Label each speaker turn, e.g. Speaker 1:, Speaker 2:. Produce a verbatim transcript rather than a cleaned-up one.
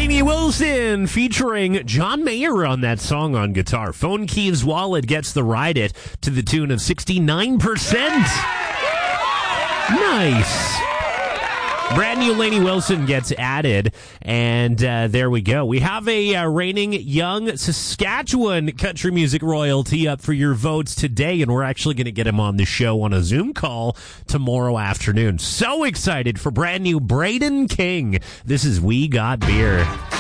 Speaker 1: Lainey Wilson featuring John Mayer on that song on guitar. Phone Keys Wallet gets the Ride It to the tune of sixty-nine percent. Nice. Brand new Lainey Wilson gets added, and uh, there we go. We have a uh, reigning young Saskatchewan country music royalty up for your votes today, and we're actually going to get him on the show on a Zoom call tomorrow afternoon. So excited for brand new Braden King. This is We Got Beer.